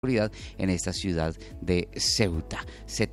seguridad en esta ciudad de Ceuta.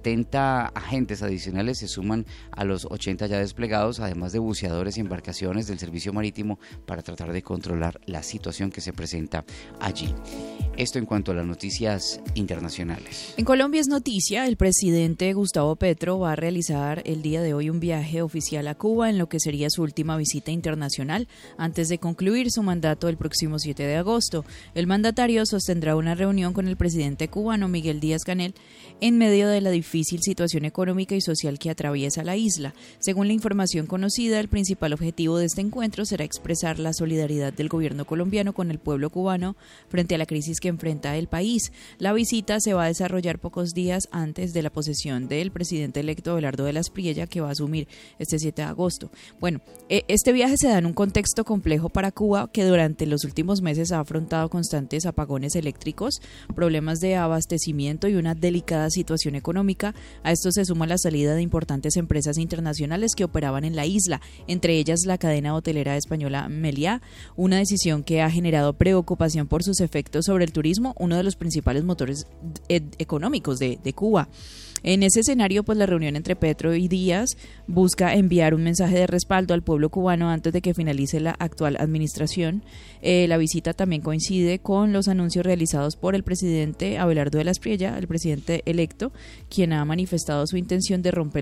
70 agentes adicionales se suman a los 80 ya desplegados, además de buceadores y embarcaciones del servicio marítimo para tratar de controlar la situación que se presenta allí. Esto en cuanto a las noticias internacionales. En Colombia es noticia, el presidente Gustavo Petro va a realizar el día de hoy un viaje oficial a Cuba en lo que sería su última visita internacional antes de concluir su mandato el próximo 7 de agosto. El mandatario sostendrá una reunión con el presidente cubano Miguel Díaz-Canel en medio de la difícil situación económica y social que atraviesa la isla. Según la información conocida, el principal objetivo de este encuentro será expresar la solidaridad del gobierno colombiano con el pueblo cubano frente a la crisis que enfrenta el país. La visita se va a desarrollar pocos días antes de la posesión del presidente electo Abelardo de la Espriella, que va a asumir este 7 de agosto. Bueno, este viaje se da en un contexto complejo para Cuba, que durante los últimos meses ha afrontado constantes apagones eléctricos, problemas de abastecimiento y una delicada situación económica. A esto se suma la salida de importantes empresas internacionales que operaban en la isla, entre ellas la cadena hotelera española Meliá, una decisión que ha generado preocupación por sus efectos sobre el turismo, uno de los principales motores económicos de Cuba. En ese escenario, pues la reunión entre Petro y Díaz busca enviar un mensaje de respaldo al pueblo cubano antes de que finalice la actual administración. La visita también coincide con los anuncios realizados por el presidente Abelardo de la Espriella, el presidente electo, quien ha manifestado su intención de romper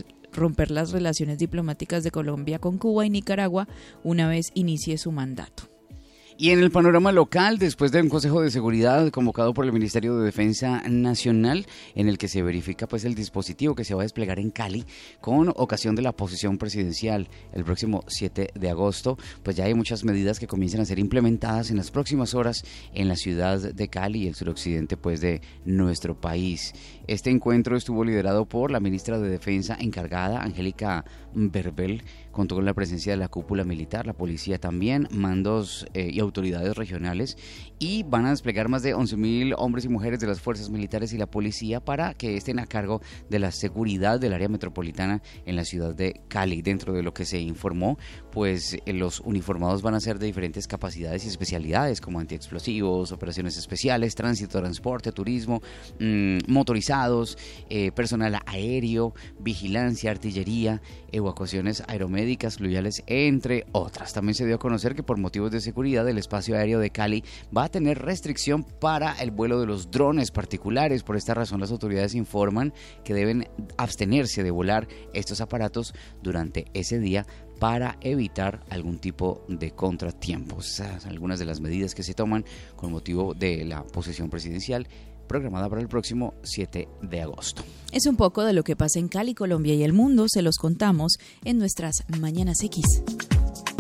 las relaciones diplomáticas de Colombia con Cuba y Nicaragua una vez inicie su mandato. Y en el panorama local, después de un Consejo de Seguridad convocado por el Ministerio de Defensa Nacional, en el que se verifica pues el dispositivo que se va a desplegar en Cali con ocasión de la posesión presidencial el próximo 7 de agosto, pues ya hay muchas medidas que comienzan a ser implementadas en las próximas horas en la ciudad de Cali y el suroccidente pues de nuestro país. Este encuentro estuvo liderado por la ministra de Defensa encargada, Angélica Berbel, contó con la presencia de la cúpula militar, la policía también, mandos y autoridades regionales, y van a desplegar más de 11.000 hombres y mujeres de las fuerzas militares y la policía para que estén a cargo de la seguridad del área metropolitana en la ciudad de Cali. Dentro de lo que se informó, pues los uniformados van a ser de diferentes capacidades y especialidades como antiexplosivos, operaciones especiales, tránsito, transporte, turismo, motorizados, personal aéreo, vigilancia, artillería, evacuaciones aeromédicas, fluviales, entre otras. También se dio a conocer que por motivos de seguridad el espacio aéreo de Cali va a tener restricción para el vuelo de los drones particulares. Por esta razón las autoridades informan que deben abstenerse de volar estos aparatos durante ese día para evitar algún tipo de contratiempos. Esas son algunas de las medidas que se toman con motivo de la posesión presidencial programada para el próximo 7 de agosto. Es un poco de lo que pasa en Cali, Colombia y el mundo. Se los contamos en nuestras Mañanas X.